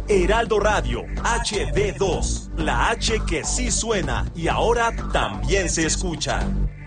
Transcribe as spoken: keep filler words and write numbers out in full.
Heraldo Radio, H D dos, la H que sí suena y ahora también se escucha.